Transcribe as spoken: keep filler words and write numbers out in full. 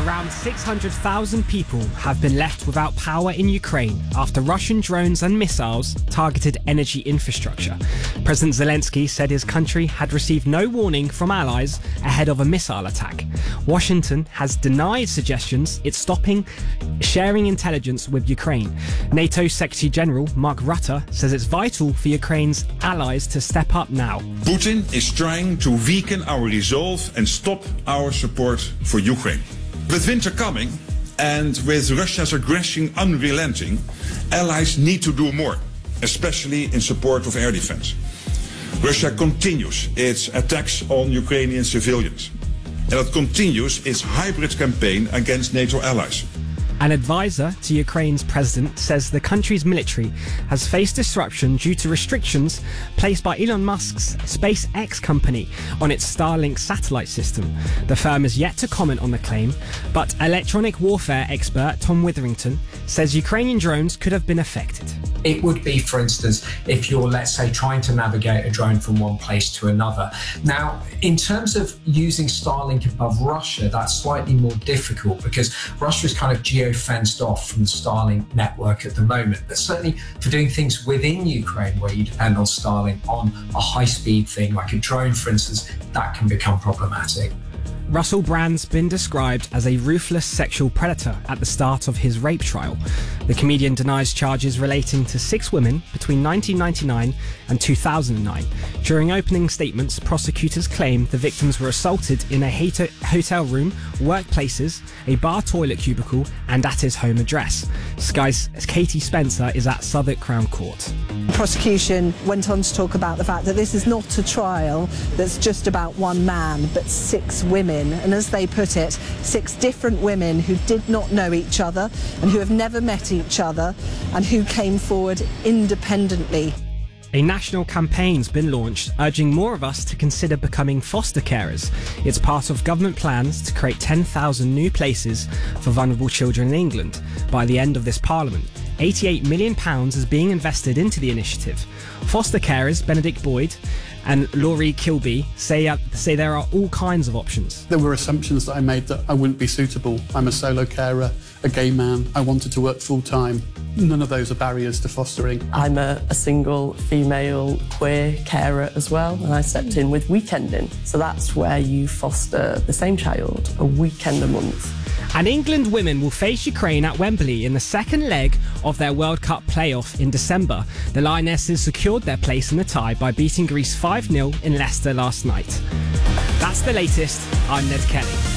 Around six hundred thousand people have been left without power in Ukraine after Russian drones and missiles targeted energy infrastructure. President Zelensky said his country had received no warning from allies ahead of a missile attack. Washington has denied suggestions it's stopping sharing intelligence with Ukraine. NATO Secretary General Mark Rutte says it's vital for Ukraine's allies to step up now. Putin is trying to weaken our resolve and stop our support for Ukraine. With winter coming and with Russia's aggression unrelenting, allies need to do more, especially in support of air defense. Russia continues its attacks on Ukrainian civilians, and it continues its hybrid campaign against NATO allies. An advisor to Ukraine's president says the country's military has faced disruption due to restrictions placed by Elon Musk's SpaceX company on its Starlink satellite system. The firm is yet to comment on the claim, but electronic warfare expert Tom Witherington says Ukrainian drones could have been affected. It would be, for instance, if you're, let's say, trying to navigate a drone from one place to another. Now, in terms of using Starlink above Russia, that's slightly more difficult because Russia is kind of geo-fenced off from the Starlink network at the moment. But certainly for doing things within Ukraine where you depend on Starlink on a high-speed thing like a drone, for instance, that can become problematic. Russell Brand's been described as a ruthless sexual predator at the start of his rape trial. The comedian denies charges relating to six women between nineteen ninety-nine and two thousand nine. During opening statements, prosecutors claim the victims were assaulted in a hotel room, workplaces, a bar toilet cubicle, and at his home address. Sky's Katie Spencer is at Southwark Crown Court. The prosecution went on to talk about the fact that this is not a trial that's just about one man, but six women. And as they put it, six different women who did not know each other and who have never met each other and who came forward independently. A national campaign's been launched urging more of us to consider becoming foster carers. It's part of government plans to create ten thousand new places for vulnerable children in England by the end of this parliament. eighty-eight million pounds is being invested into the initiative. Foster carers Benedict Boyd and Laurie Kilby say, uh, say there are all kinds of options. There were assumptions that I made that I wouldn't be suitable. I'm a solo carer, a gay man. I wanted to work full time. None of those are barriers to fostering. I'm a, a single female queer carer as well, and I stepped in with weekending. So that's where you foster the same child a weekend a month. And England women will face Ukraine at Wembley in the second leg of their World Cup playoff in December. The Lionesses secured their place in the tie by beating Greece five nil in Leicester last night. That's the latest. I'm Ned Kelly.